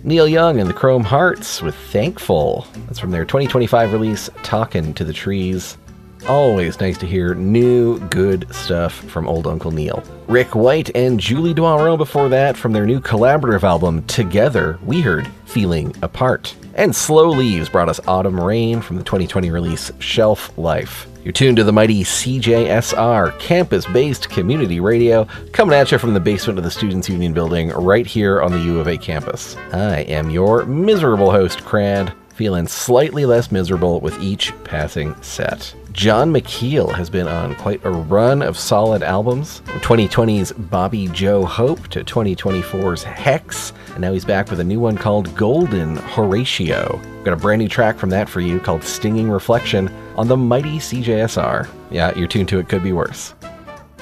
Neil Young and the Chrome Hearts with Thankful. That's from their 2025 release, Talkin' to the Trees. Always nice to hear new, good stuff from old Uncle Neil. Rick White and Julie Doiron before that from their new collaborative album, Together, we heard Feeling Apart. And Slow Leaves brought us Autumn Rain from the 2020 release, Shelf Life. You're tuned to the mighty CJSR, campus-based community radio, coming at you from the basement of the Students' Union building right here on the U of A campus. I am your miserable host, Crad, feeling slightly less miserable with each passing set. John McKeel has been on quite a run of solid albums, from 2020's Bobby Joe Hope to 2024's Hex, and now he's back with a new one called Golden Horatio. Got a brand new track from that for you called Stinging Reflection on the mighty CJSR. Yeah, you're tuned to It Could Be Worse.